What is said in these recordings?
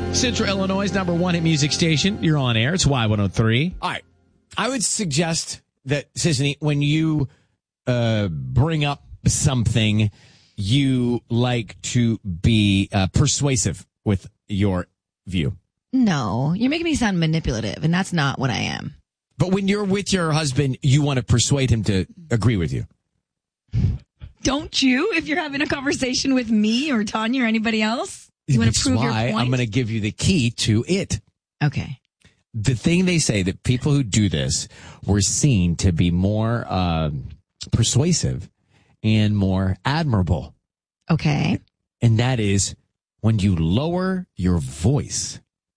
Central Illinois' number one hit music station. You're on air. It's Y103. All right. I would suggest that, Sisney, when you bring up something, you like to be persuasive with your view. No, you're making me sound manipulative, and that's not what I am. But when you're with your husband, you want to persuade him to agree with you. Don't you? If you're having a conversation with me or Tanya or anybody else? You want to prove your point? I'm going to give you the key to it. Okay. The thing they say that people who do this were seen to be more persuasive and more admirable. Okay. And that is when you lower your voice.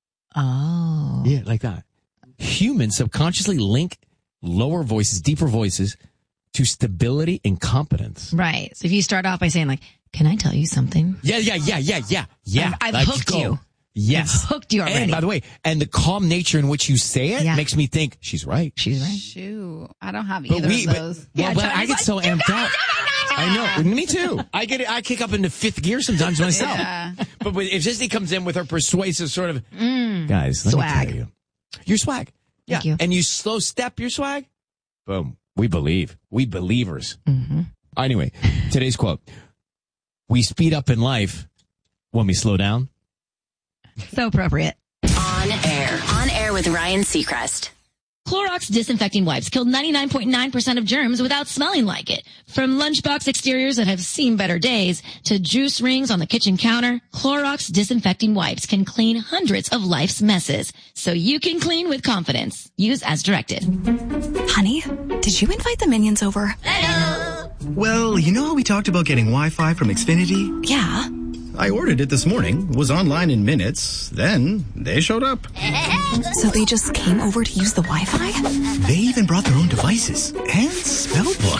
Oh. Yeah, like that. Humans subconsciously link lower voices, deeper voices, to stability and competence. Right. So if you start off by saying, like, can I tell you something? Yeah. I've hooked you. Yes. I've hooked you already. And by the way, and the calm nature in which you say it makes me think she's right. She's right. Shoot. I don't have either of those. But I get so amped up. I know. Me too. I get it. I kick up into fifth gear sometimes myself. Yeah. But if Disney comes in with her persuasive sort of, guys, let me tell you. Your swag. Thank you. And you slow step your swag. Boom. We believe. We believers. Mm-hmm. Anyway, today's quote. We speed up in life when we slow down. So appropriate. On air with Ryan Seacrest. Clorox disinfecting wipes killed 99.9% of germs without smelling like it. From lunchbox exteriors that have seen better days to juice rings on the kitchen counter, Clorox disinfecting wipes can clean hundreds of life's messes. So you can clean with confidence. Use as directed. Honey, did you invite the minions over? Hello. Well, you know how we talked about getting Wi-Fi from Xfinity? Yeah. I ordered it this morning, was online in minutes, then they showed up. So they just came over to use the Wi-Fi? They even brought their own devices and spell book.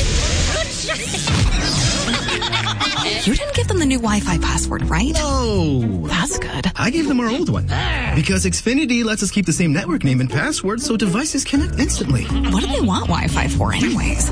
You didn't give them the new Wi-Fi password, right? No. That's good. I gave them our old one. Because Xfinity lets us keep the same network name and password so devices connect instantly. What do they want Wi-Fi for anyways?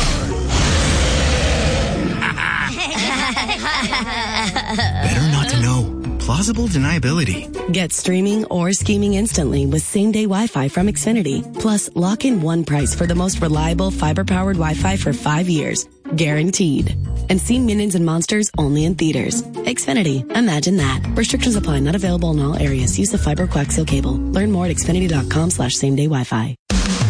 Better not to know. Plausible deniability. Get streaming or scheming instantly with same-day Wi-Fi from Xfinity. Plus, lock in one price for the most reliable fiber-powered Wi-Fi for 5 years. Guaranteed. And see Minions and Monsters only in theaters. Xfinity. Imagine that. Restrictions apply. Not available in all areas. Use the fiber coaxial cable. Learn more at xfinity.com/same-day Wi-Fi.